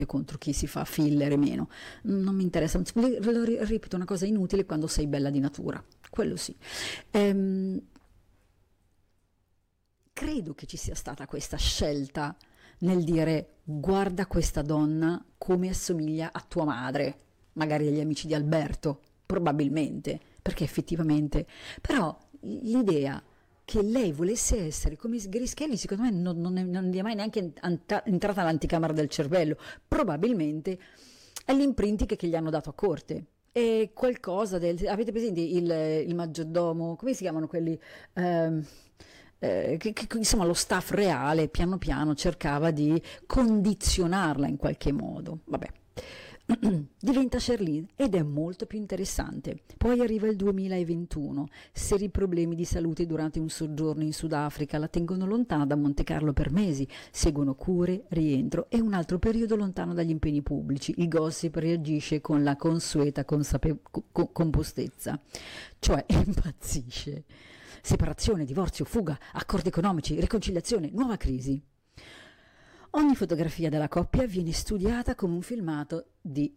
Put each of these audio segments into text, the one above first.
contro chi si fa filler e meno, non mi interessa, ripeto, una cosa inutile quando sei bella di natura, quello sì. Credo che ci sia stata questa scelta nel dire guarda questa donna come assomiglia a tua madre, magari agli amici di Alberto, probabilmente, perché effettivamente, però l'idea che lei volesse essere come Grace Kelly, secondo me non gli è mai neanche entrata all'anticamera del cervello, probabilmente è l'imprinting che gli hanno dato a corte. È qualcosa del... Avete presente il maggiordomo? Come si chiamano quelli? Insomma, lo staff reale piano piano cercava di condizionarla in qualche modo. Vabbè. Diventa Charlene ed è molto più interessante. Poi arriva il 2021, seri problemi di salute durante un soggiorno in Sudafrica la tengono lontana da Monte Carlo per mesi, seguono cure, rientro e un altro periodo lontano dagli impegni pubblici. Il gossip reagisce con la consueta compostezza, cioè impazzisce. Separazione, divorzio, fuga, accordi economici, riconciliazione, nuova crisi. Ogni fotografia della coppia viene studiata come un filmato di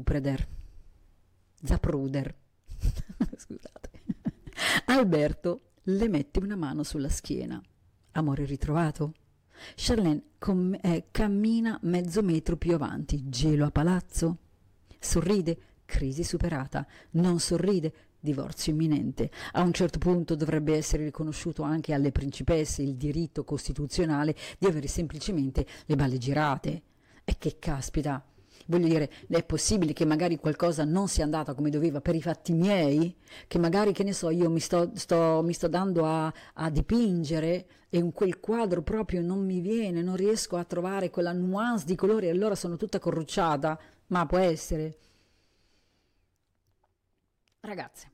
Zapruder. Scusate. Alberto le mette una mano sulla schiena. Amore ritrovato? Charlene cammina mezzo metro più avanti. Gelo a palazzo? Sorride? Crisi superata. Non sorride? Divorzio imminente. A un certo punto dovrebbe essere riconosciuto anche alle principesse il diritto costituzionale di avere semplicemente le balle girate. E che caspita, voglio dire, è possibile che magari qualcosa non sia andata come doveva per i fatti miei? Che magari, che ne so, io mi sto dando a dipingere e in quel quadro proprio non mi viene, non riesco a trovare quella nuance di colori e allora sono tutta corrucciata? Ma può essere. Ragazze,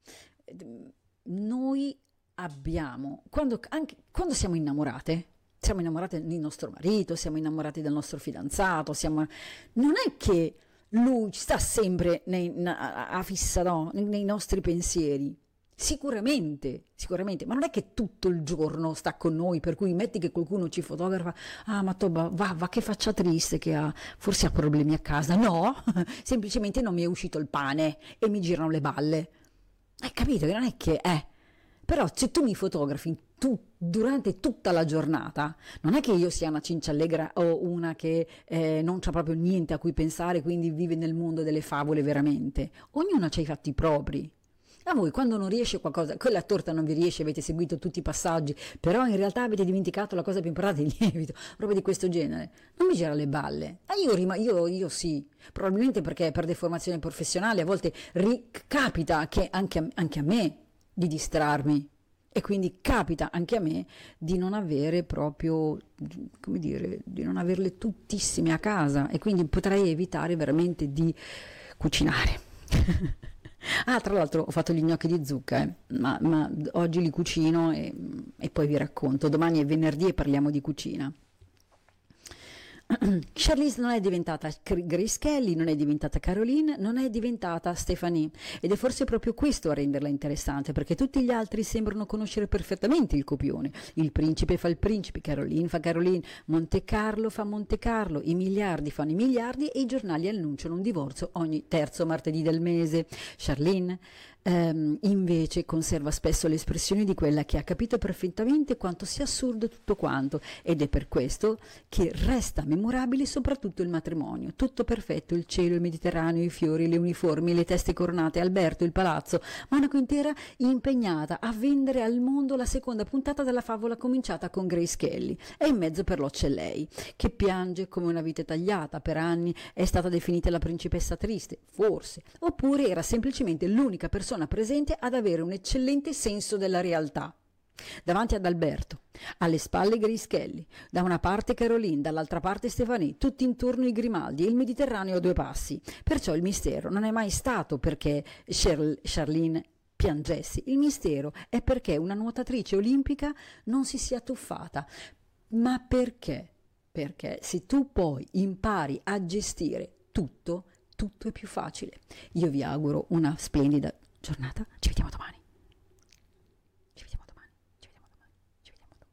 noi abbiamo, anche quando siamo innamorate del nostro marito, siamo innamorati del nostro fidanzato, non è che lui sta sempre a fissa, no, nei nostri pensieri. Sicuramente, ma non è che tutto il giorno sta con noi, per cui metti che qualcuno ci fotografa, ma Toba, va che faccia triste che ha, forse ha problemi a casa. No, semplicemente non mi è uscito il pane e mi girano le balle. Hai capito che non è che però se tu mi fotografi durante tutta la giornata, non è che io sia una cinciallegra o una che non c'ha proprio niente a cui pensare, quindi vive nel mondo delle favole veramente. Ognuno ha i fatti propri. A voi quando non riesce qualcosa, quella torta non vi riesce, avete seguito tutti i passaggi, però in realtà avete dimenticato la cosa più importante, il lievito, roba di questo genere, non mi gira le balle. Io sì, probabilmente perché per deformazione professionale a volte capita che anche a me di distrarmi e quindi capita anche a me di non avere proprio, come dire, di non averle tuttissime a casa e quindi potrei evitare veramente di cucinare. Tra l'altro ho fatto gli gnocchi di zucca, ma oggi li cucino e poi vi racconto. Domani è venerdì e parliamo di cucina. Charlize non è diventata Grace Kelly, non è diventata Caroline, non è diventata Stephanie ed è forse proprio questo a renderla interessante, perché tutti gli altri sembrano conoscere perfettamente il copione. Il principe fa il principe, Caroline fa Caroline, Monte Carlo fa Monte Carlo, i miliardi fanno i miliardi e i giornali annunciano un divorzio ogni terzo martedì del mese. Charlene invece conserva spesso l'espressione di quella che ha capito perfettamente quanto sia assurdo tutto quanto ed è per questo che resta memorabile soprattutto il matrimonio, tutto perfetto, il cielo, il Mediterraneo, i fiori, le uniformi, le teste coronate, Alberto, il palazzo, Monaco intera impegnata a vendere al mondo la seconda puntata della favola cominciata con Grace Kelly e in mezzo per lo c'è lei che piange come una vite tagliata, per anni è stata definita la principessa triste, forse, oppure era semplicemente l'unica persona presente ad avere un eccellente senso della realtà. Davanti ad Alberto, alle spalle Grace Kelly, da una parte Caroline, dall'altra parte Stephanie, tutti intorno i Grimaldi e il Mediterraneo a due passi. Perciò il mistero non è mai stato perché Charlene piangessi, il mistero è perché una nuotatrice olimpica non si sia tuffata. Ma perché? Perché se tu poi impari a gestire tutto è più facile. Io vi auguro una splendida giornata, ci vediamo domani.